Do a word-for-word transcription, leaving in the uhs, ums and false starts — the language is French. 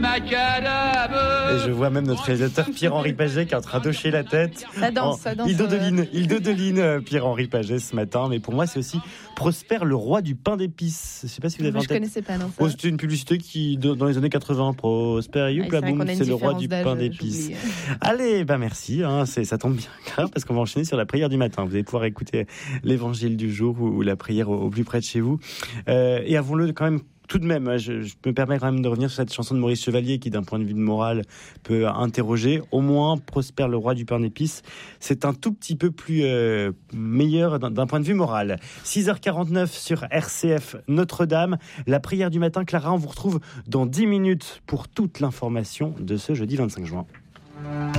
Et je vois même notre réalisateur Pierre-Henri Paget qui est en train d'hocher la tête. Ça danse, ça danse. Il dodeline, il dodeline Pierre-Henri Paget ce matin. Mais pour moi, c'est aussi Prosper, le roi du pain d'épices. Je ne sais pas si vous avez en Je tête. ne connaissais pas, non. Ça. Oh, c'était une publicité qui, dans les années quatre-vingts, Prosper, youp, Ah, la boum, c'est le roi du pain d'épices. J'oublie. Allez, bah merci, hein, c'est, ça tombe bien grave parce qu'on va enchaîner sur la prière du matin. Vous allez pouvoir écouter l'évangile du jour ou, ou la prière au, au plus près de chez vous. Euh, et avouons-le quand même, tout de même, je, je me permets quand même de revenir sur cette chanson de Maurice Chevalier qui, d'un point de vue de morale, peut interroger. Au moins, Prosper, le roi du pain d'épices, c'est un tout petit peu plus euh, meilleur d'un, d'un point de vue moral. six heures quarante-neuf sur R C F Notre-Dame. La prière du matin, Clara, on vous retrouve dans dix minutes pour toute l'information de ce jeudi vingt-cinq juin.